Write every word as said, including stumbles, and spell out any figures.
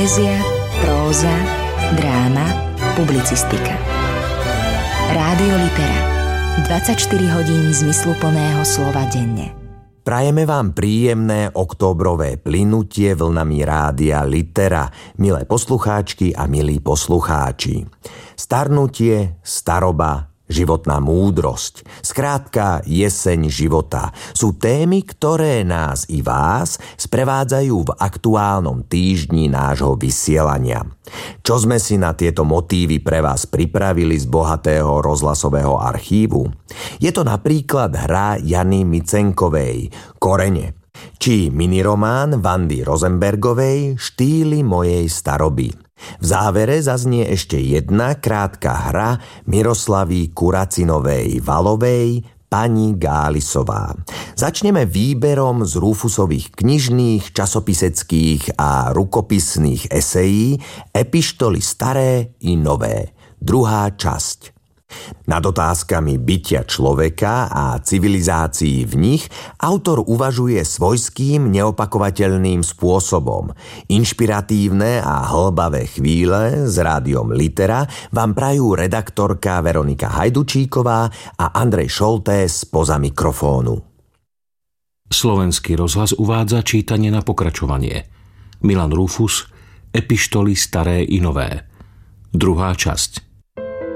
Poézia, próza, dráma, publicistika. Rádio Litera. dvadsaťštyri hodín zmysluplného slova denne. Prajeme vám príjemné októbrové plynutie vlnami Rádia Litera, milé poslucháčky a milí poslucháči. Starnutie, staroba, životná múdrosť, skrátka jeseň života sú témy, ktoré nás i vás sprevádzajú v aktuálnom týždni nášho vysielania. Čo sme si na tieto motívy pre vás pripravili z bohatého rozhlasového archívu? Je to napríklad hra Jany Micenkovej Korene, či miniromán Vandy Rosenbergovej Štýly mojej staroby. V závere zaznie ešte jedna krátka hra Miroslavy Kuracinovej Valovej Pani Gálisová. Začneme výberom z Rufusových knižných, časopiseckých a rukopisných esejí Epištoly staré i nové. Druhá časť. Nad otázkami bytia človeka a civilizácií v nich autor uvažuje svojským neopakovateľným spôsobom. Inšpiratívne a hlbavé chvíle s Rádiom Litera vám prajú redaktorka Veronika Hajdučíková a Andrej Šolté spoza mikrofónu. Slovenský rozhlas uvádza čítanie na pokračovanie. Milan Rufus, Epištoly staré i nové. Druhá časť.